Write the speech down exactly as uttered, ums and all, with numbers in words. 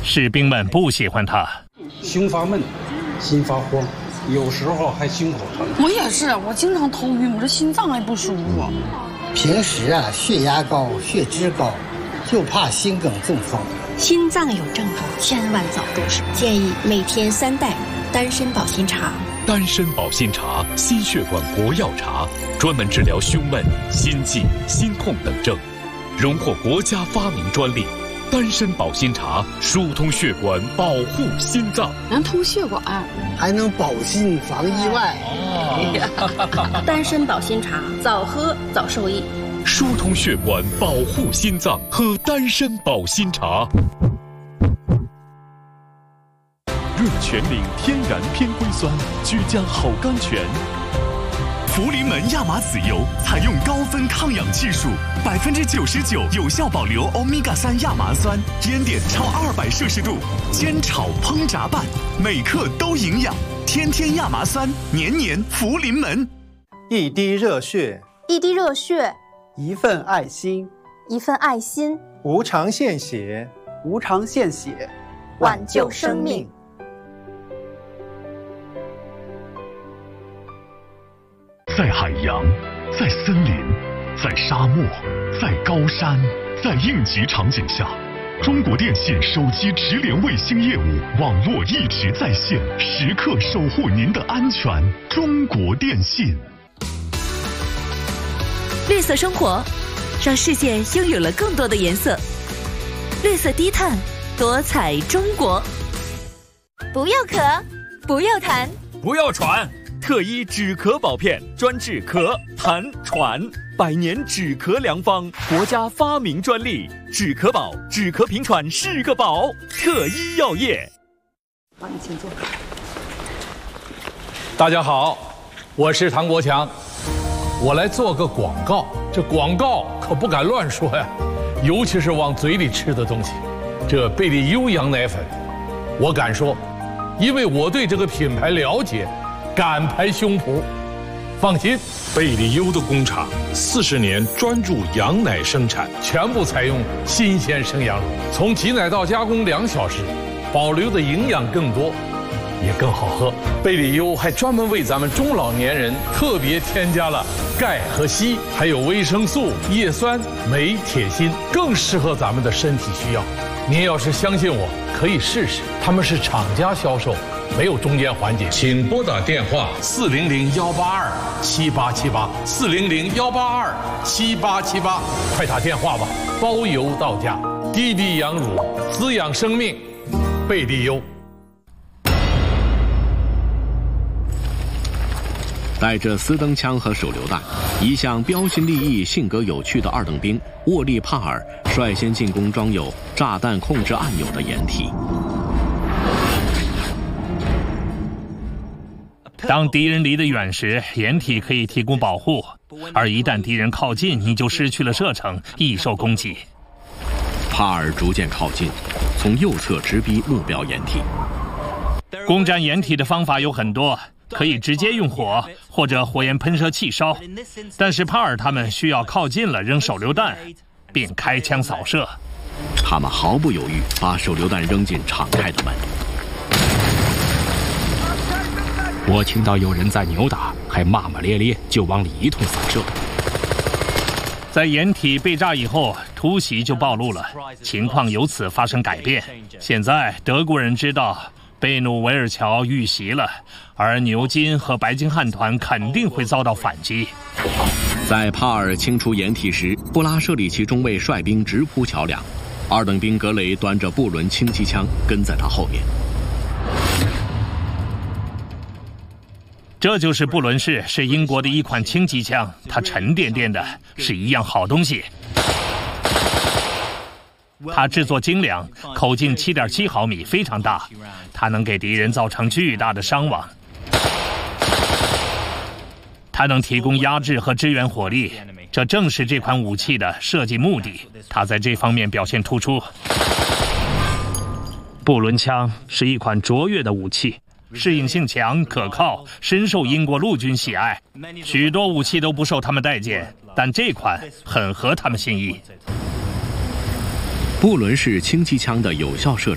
士兵们不喜欢它， 胸发闷，心发慌，有时候还心口疼。 我也是，我经常头晕，我这心脏还不舒服。 平时啊，血压高，血脂高，就怕心梗中风。 心脏有症状，千万早重视。建议每天三袋丹参保心茶。 丹参保心茶，心血管国药茶，专门治疗胸闷、心悸、心痛等症，荣获国家发明专利。丹参保心茶疏通血管，保护心脏， 能通血管， 还能保心防意外。 哦、丹参保心茶，早喝早受益。 疏通血管，保护心脏，喝丹参保心茶。润泉岭天然偏硅酸，居家好甘泉。 福临门亚麻籽油采用高分抗氧技术，百分之九十九有效保留欧米伽三亚麻酸，烟点超二百摄氏度，煎炒烹炸拌，每克都营养。天天亚麻酸，年年福临门。 一滴热血， 一滴热血， 一份爱心， 一份爱心， 无偿献血，无偿献血， 挽救生命。 在海洋，在森林，在沙漠，在高山，在应急场景下，中国电信手机直连卫星业务网络一直在线，时刻守护您的安全。中国电信。 绿色生活，让世界拥有了更多的颜色。绿色低碳，多彩中国。 不要咳，不要痰， 不要喘。特一止咳宝片，专治咳、痰、喘，百年止咳良方，国家发明专利。止咳宝，止咳平喘是个宝。特一药业。 好，你请坐。 大家好，我是唐国强，我来做个广告。这广告可不敢乱说呀，尤其是往嘴里吃的东西。这贝利优羊奶粉，我敢说，因为我对这个品牌了解。敢拍胸脯，放心， 贝利优的工厂四十年专注羊奶生产， 全部采用新鲜生羊乳，从挤奶到加工两小时，保留的营养更多，也更好喝。贝利优还专门为咱们中老年人特别添加了钙和硒，还有维生素、叶酸、镁、铁、锌，更适合咱们的身体需要。您要是相信我，可以试试，他们是厂家销售。没有中间环节，请拨打电话四零零幺八二七八七八四零零幺八二七八七八，快打电话吧，包邮到家。低低羊乳，滋养生命，贝利优。 带着私登枪和手榴弹，一向标新立异、性格有趣的二等兵沃利·帕尔率先进攻装有炸弹控制按钮的掩体。 当敌人离得远时，掩体可以提供保护，而一旦敌人靠近，你就失去了射程，易受攻击。 帕尔逐渐靠近，从右侧直逼目标掩体。 攻占掩体的方法有很多，可以直接用火或者火焰喷射器烧，但是帕尔他们需要靠近了扔手榴弹，并开枪扫射。 他们毫不犹豫把手榴弹扔进敞开的门。 我听到有人在扭打，还骂骂咧咧，就往里一通扫射。 在掩体被炸以后，突袭就暴露了，情况由此发生改变。现在德国人知道贝努维尔桥遇袭了，而牛津和白金汉团肯定会遭到反击。 在帕尔清除掩体时，布拉舍里奇中尉率兵直扑桥梁，二等兵格雷端着布伦轻机枪跟在他后面。 这就是布伦式，是英国的一款轻机枪，它沉甸甸的，是一样好东西。它制作精良，口径 七点七毫米，非常大，它能给敌人造成巨大的伤亡。它能提供压制和支援火力，这正是这款武器的设计目的，它在这方面表现突出。布伦枪是一款卓越的武器。适应性强、可靠，深受英国陆军喜爱。许多武器都不受他们待见，但这款很合他们心意。 布伦式轻机枪的有效射